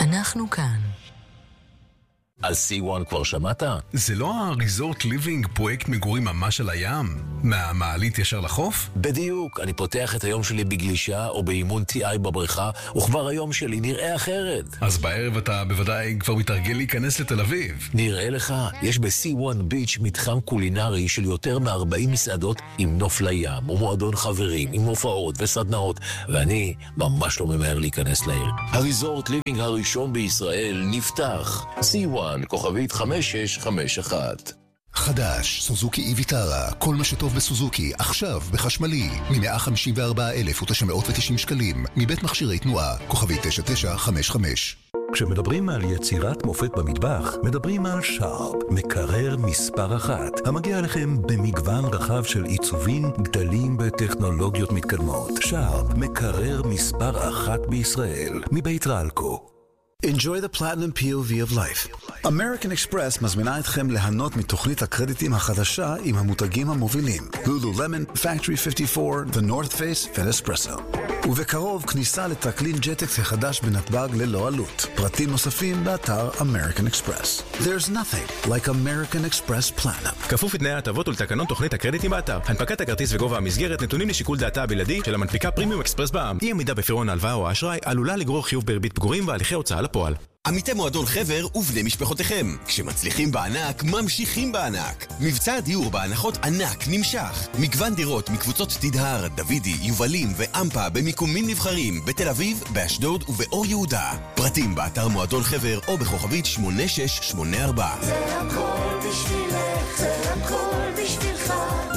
אנחנו כאן. על C1 כבר שמעת? זה לא הריזורט ליבינג פרויקט מגורים ממש על הים? מהמעלית ישר לחוף? בדיוק, אני פותח את היום שלי בגלישה או באימון TI בבריכה, וכבר היום שלי נראה אחרת. אז בערב אתה בוודאי כבר מתרגל להיכנס לתל אביב. נראה לך, יש ב-C1 ביץ' מתחם קולינרי של יותר מ-40 מסעדות עם נוף לים, ומועדון חברים, עם הופעות וסדנאות, ואני ממש לא ממהר להיכנס לעיר. הריזורט ליבינג הראשון בישראל נפתח. C1 כוכבית 5651. חדש, סוזוקי איביטרה, כל מה שטוב בסוזוקי, עכשיו בחשמלי, מ-154,990 שקלים, מבית מכשירי תנועה, כוכבית 9955. כשמדברים על יצירת מופת במטבח, מדברים על שרפ, מקרר מספר 1, המגיע לכם במגוון רחב של עיצובים, גדלים וטכנולוגיות מתקדמות. שרפ, מקרר מספר 1 בישראל, מבית רלקו. Enjoy the platinum POV of life. American Express מזמינה אתכם ליהנות מתוכנית הקרדיטים החדשה עם המותגים המובילים. Lululemon, Factory 54, The North Face ונספרסו. ובקרוב כניסה לטרקלין ג'טקס החדש בנתב"ג ללא עלות. פרטים נוספים באתר American Express. There's nothing like American Express Platinum. כפוף לתנאי ההטבות ולתקנון תוכנית הקרדיטים באתר. הנפקת הכרטיס וגובה המסגרת נתונים לשיקול דעתה הבלעדי של המנפיקה פרימיום אקספרס בע"מ. אי עמידה בפירעון ההלוואה או האשראי עלולה לגרור חיוב בריבית פיגורים והליכי הוצאה לפועל. עמיתי מועדון חבר ובני משפחותיכם. כשמצליחים בענק, ממשיכים בענק. מבצע הדיור בהנחות ענק נמשך. מגוון דירות מקבוצות תדהר, דוידי, יובלים ואמפה במיקומים נבחרים בתל אביב, באשדוד ובאור יהודה. פרטים באתר מועדון חבר או בכוכבית 8684. זה הכל בשבילך, זה הכל בשבילך.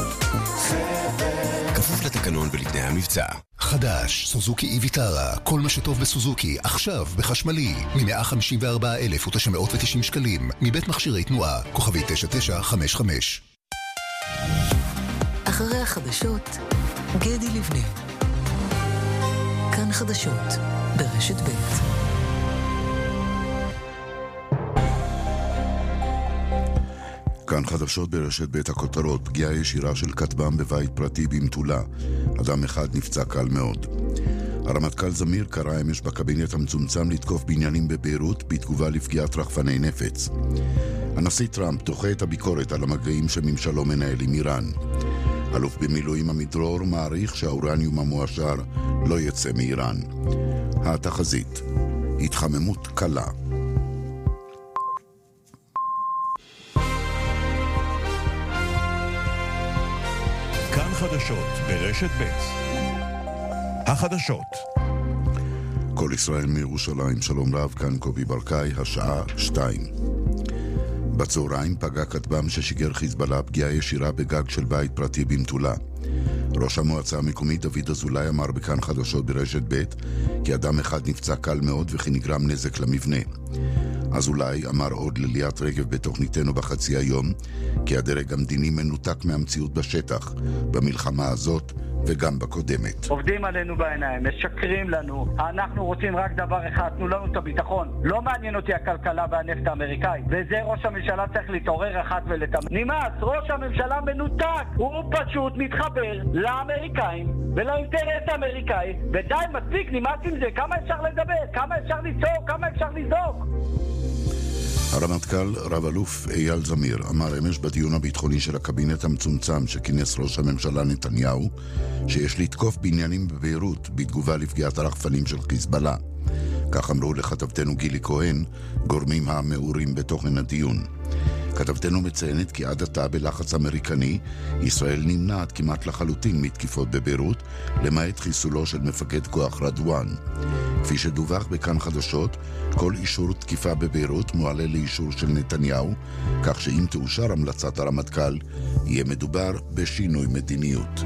חבר. כפוף לתקנון ולתנאי המבצע. חדש, סוזוקי איביטרה, כל מה שטוב בסוזוקי, עכשיו בחשמלי, מ-154,990 שקלים, מבית מכשירי תנועה, כוכבית 9955. אחרי החדשות, גדי לבנה. כאן חדשות, ברשת ב'. כאן חדשות ברשת בית הכותרות, פגיעה ישירה של כטב"ם בבית פרטי במטולה. אדם אחד נפצע קל מאוד. הרמטכ"ל זמיר קרא אמש בקבינט המצומצם לתקוף בניינים בביירות בתגובה לפגיעת רחפני נפץ. הנשיא טראמפ דוחה את הביקורת על המגעים שממשלו מנהל עם איראן. אלוף במילואים המדרור מעריך שהאורניום המועשר לא יצא מאיראן. התחזית, התחממות קלה. חדשות ברשת ב'. החדשות. כל ישראל מירושלים, שלום רב, כאן קובי ברקאי, השעה 2. בצהריים פגע כטב"ם ששיגר חיזבאללה פגיעה ישירה בגג של בית פרטי במטולה. ראש המועצה המקומית דוד אזולאי אמר בכאן חדשות ברשת ב' כי אדם אחד נפצע קל מאוד וכי נגרם נזק למבנה. אזולאי אמר עוד לליאת רגב בתוכניתנו בחצי היום כי הדרג המדיני מנותק מהמציאות בשטח במלחמה הזאת וגם בקודמת. עובדים עלינו בעיניים, משקרים לנו. אנחנו רוצים רק דבר אחד, תנו לנו את הביטחון. לא מעניין אותי הכלכלה והנפט האמריקאי. וזה ראש הממשלה צריך להתעורר אחת ולתמיד. נמאס, ראש הממשלה מנותק. הוא פשוט מתחבר לאמריקאים ולאינטרס האמריקאי. ודי, מספיק, נמאס עם זה. כמה אפשר לדבר? כמה אפשר לצעוק? כמה אפשר לזעוק? הרמטכ"ל רב אלוף אייל זמיר אמר אמש בדיון הביטחוני של הקבינט המצומצם שכינס ראש הממשלה נתניהו שיש לתקוף בניינים בביירות בתגובה לפגיעת הרחפנים של חיזבאללה. כך אמרו לכתבתנו גילי כהן, גורמים המעורים בתוכן הדיון. כתבתנו מציינת כי עד עתה בלחץ אמריקני ישראל נמנעת כמעט לחלוטין מתקיפות בביירות למעט חיסולו של מפקד כוח רדואן. כפי שדווח בכאן חדשות, כל אישור תקיפה בביירות מועלה לאישור של נתניהו, כך שאם תאושר המלצת הרמטכ"ל יהיה מדובר בשינוי מדיניות.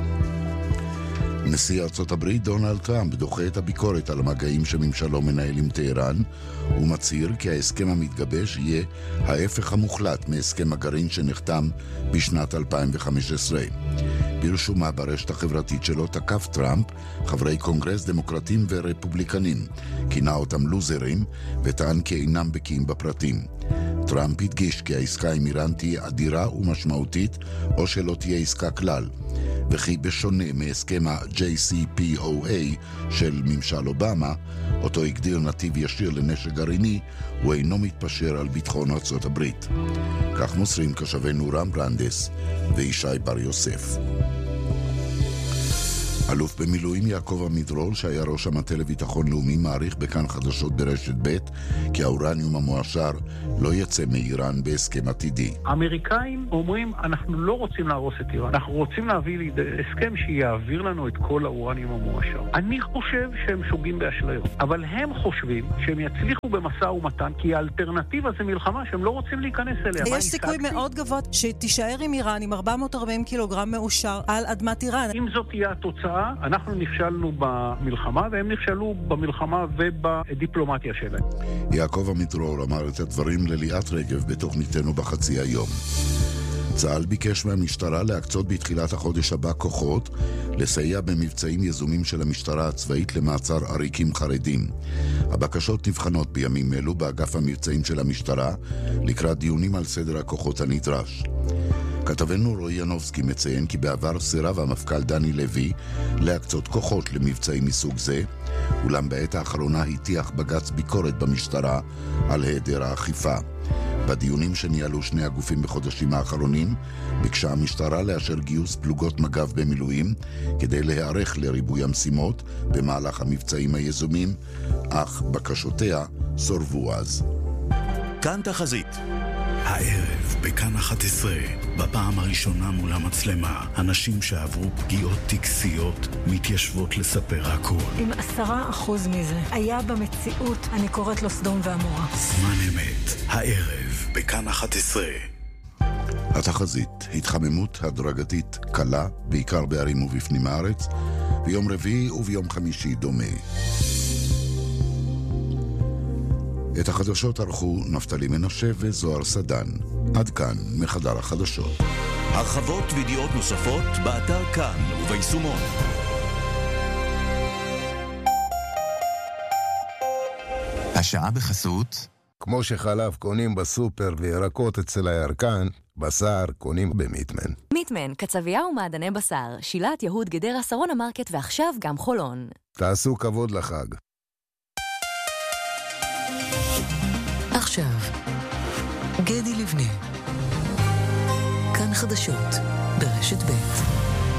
נשיא ארצות הברית דונלד טראמפ דוחה את הביקורת על המגעים שממשלו מנהל עם טהרן ומצהיר כי ההסכם המתגבש יהיה ההפך המוחלט מהסכם הגרעין שנחתם בשנת 2015. ברשומה ברשת החברתית שלו תקף טראמפ חברי קונגרס דמוקרטים ורפובליקנים, כינה אותם לוזרים וטען כי אינם בקיאים בפרטים. טראמפ הדגיש כי העסקה עם איראן תהיה אדירה ומשמעותית או שלא תהיה עסקה כלל. וכי בשונה מהסכם ה-JCPOA של ממשל אובמה, אותו הגדיר נתיב ישיר לנשק גרעיני, הוא אינו מתפשר על ביטחון ארצות הברית. כך מוסרים קשבנו רם ברנדס וישי בר יוסף. אלוף במילואים יעקב עמידרור, שהיה ראש המטה לביטחון לאומי, מעריך בכאן חדשות ברשת ב' כי האורניום המועשר לא יצא מאיראן בהסכם עתידי. האמריקאים אומרים, אנחנו לא רוצים להרוס את איראן, אנחנו רוצים להביא לידי הסכם שיעביר לנו את כל האורניום המועשר. אני חושב שהם שוגים באשליות, אבל הם חושבים שהם יצליחו במשא ומתן, כי האלטרנטיבה זה מלחמה שהם לא רוצים להיכנס אליה. יש סיכוי מאוד גבוה שתישאר עם איראן עם 440 קילוגרם מאושר על אדמת איראן. אם זאת תהיה התוצאה, אנחנו נכשלנו במלחמה, והם נכשלו במלחמה ובדיפלומטיה שלהם. יעקב עמידרור אמר את הדברים לליאת רגב בתוכניתנו בחצי היום. צה"ל ביקש מהמשטרה להקצות בתחילת החודש הבא כוחות לסייע במבצעים יזומים של המשטרה הצבאית למעצר עריקים חרדים. הבקשות נבחנות בימים אלו באגף המבצעים של המשטרה לקראת דיונים על סדר הכוחות הנדרש. כתבנו רועי ינובסקי מציין כי בעבר סירב המפכ"ל דני לוי להקצות כוחות למבצעים מסוג זה, אולם בעת האחרונה הטיח בג"ץ ביקורת במשטרה על היעדר האכיפה. בדיונים שניהלו שני הגופים בחודשים האחרונים, ביקשה המשטרה לאשר גיוס פלוגות מג"ב במילואים כדי להיערך לריבוי המשימות במהלך המבצעים היזומים, אך בקשותיה סורבו אז. כאן תחזית. הערב בכאן 11, בפעם הראשונה מול המצלמה, אנשים שעברו פגיעות טקסיות מתיישבות לספר הכל. אם 10% מזה היה במציאות, אני קוראת לו סדום ועמורה. זמן אמת, הערב בכאן 11. התחזית, התחממות הדרגתית קלה, בעיקר בערים ובפנים הארץ, ביום רביעי וביום חמישי דומה. את החדשות ערכו נפתלי מנשה וזוהר סדן. עד כאן מחדר החדשות. הרחבות וידיעות נוספות באתר כאן וביישומון. השעה בחסות. כמו שחלב קונים בסופר וירקות אצל הירקן, בשר קונים במיטמן. מיטמן, קצבייה ומעדני בשר, שילת יהוד גדרה שרון המרקט ועכשיו גם חולון. תעשו כבוד לחג. עכשיו, גדי לבנה. כאן חדשות ברשת ב'.